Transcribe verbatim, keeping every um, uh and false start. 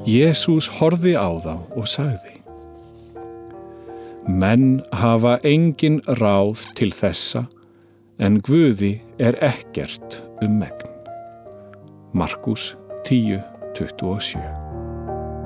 Jesús horfði á þá og sagði: Menn hafa engin ráð til þessa, en Guði er ekkert um megn. Markús tíu tuttugu og sjö.